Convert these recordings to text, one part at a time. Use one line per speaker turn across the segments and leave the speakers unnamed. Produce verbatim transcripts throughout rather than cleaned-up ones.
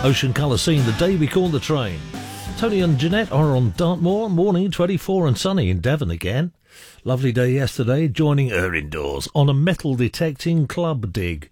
Ocean colour scene the day we caught the train. Tony and Jeanette are on Dartmoor. Morning, twenty-four and sunny in Devon again. Lovely day yesterday, joining her indoors on a metal detecting club dig.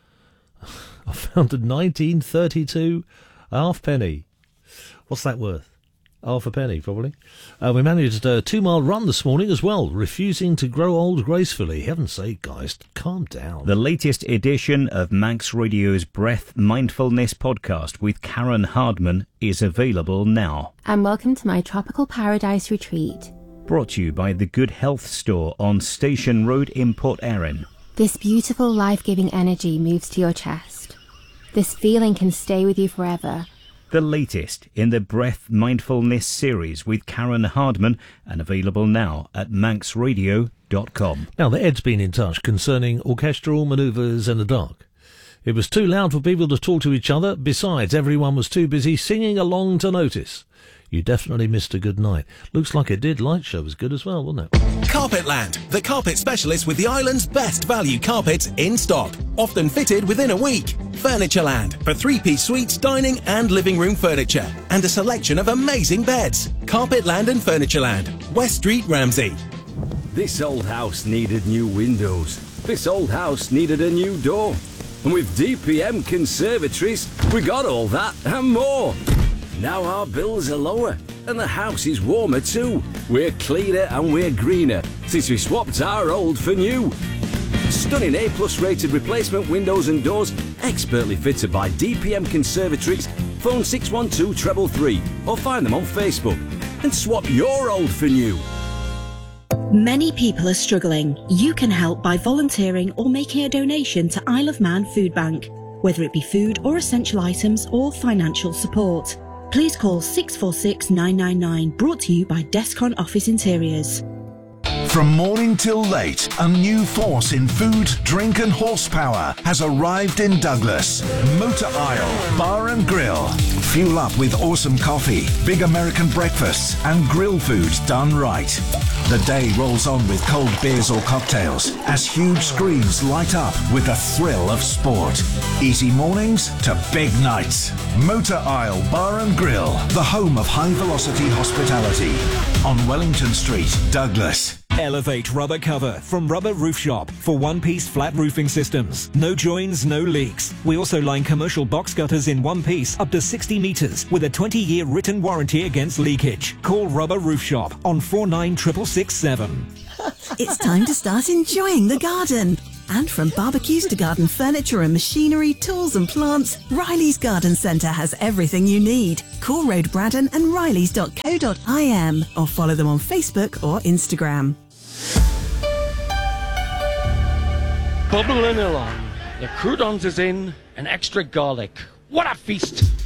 I found a nineteen thirty-two halfpenny. What's that worth? Half a penny, probably. Uh, we managed a two-mile run this morning as well, refusing to grow old gracefully. Heaven's sake, guys, calm down.
The latest edition of Manx Radio's Breath Mindfulness podcast with Karen Hardman is available now.
And welcome to my tropical paradise retreat.
Brought to you by the Good Health Store on Station Road in Port Erin.
This beautiful life-giving energy moves to your chest. This feeling can stay with you forever.
The latest in the Breath Mindfulness series with Karen Hardman, and available now at manx radio dot com.
Now, the Ed's been in touch concerning orchestral manoeuvres in the dark. It was too loud for people to talk to each other. Besides, everyone was too busy singing along to notice. You definitely missed a good night. Looks like it did. Light show was good as well, wasn't it?
Carpetland, the carpet specialist with the island's best value carpets in stock. Often fitted within a week. Furnitureland, for three-piece suites, dining and living room furniture. And a selection of amazing beds. Carpetland and Furnitureland, West Street, Ramsey.
This old house needed new windows. This old house needed a new door. And with D P M Conservatories, we got all that and more. Now our bills are lower, and the house is warmer too. We're cleaner and we're greener, since we swapped our old for new. Stunning A-plus rated replacement windows and doors, expertly fitted by D P M Conservatories. Phone six one two three three three, or find them on Facebook. And swap your old for new.
Many people are struggling. You can help by volunteering or making a donation to Isle of Man Food Bank, whether it be food or essential items or financial support. Please call six four six nine nine nine, brought to you by Descon Office Interiors.
From morning till late, a new force in food, drink and horsepower has arrived in Douglas. Motor Isle Bar and Grill. Fuel up with awesome coffee, big American breakfasts and grill foods done right. The day rolls on with cold beers or cocktails as huge screens light up with the thrill of sport. Easy mornings to big nights. Motor Isle Bar and Grill, the home of high-velocity hospitality on Wellington Street, Douglas.
Elevate Rubber Cover from Rubber Roof Shop for one-piece flat roofing systems. No joins, no leaks. We also line commercial box gutters in one piece up to sixty metres with a twenty-year written warranty against leakage. Call Rubber Roof Shop on four nine six six six seven.
It's time to start enjoying the garden. And from barbecues to garden furniture and machinery, tools and plants, Riley's Garden Centre has everything you need. Call Road Braddon and rileys dot co dot I m or follow them on Facebook or Instagram.
Bubbling along. The croutons is in, and extra garlic. What a feast!